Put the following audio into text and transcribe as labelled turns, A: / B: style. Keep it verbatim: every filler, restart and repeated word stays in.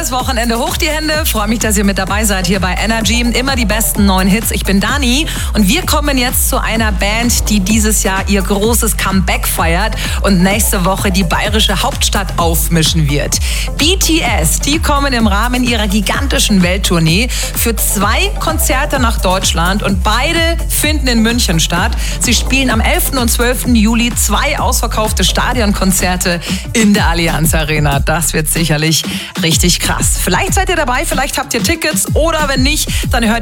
A: Tolles Wochenende. Hoch die Hände. Freue mich, dass ihr mit dabei seid hier bei Energy. Immer die besten neuen Hits. Ich bin Dani und wir kommen jetzt zu einer Band, die dieses Jahr ihr großes Comeback feiert und nächste Woche die bayerische Hauptstadt aufmischen wird. B T S, die kommen im Rahmen ihrer gigantischen Welttournee für zwei Konzerte nach Deutschland und beide finden in München statt. Sie spielen am elften und zwölften Juli zwei ausverkaufte Stadionkonzerte in der Allianz Arena. Das wird sicherlich richtig krass. Vielleicht seid ihr dabei, vielleicht habt ihr Tickets oder wenn nicht, dann hört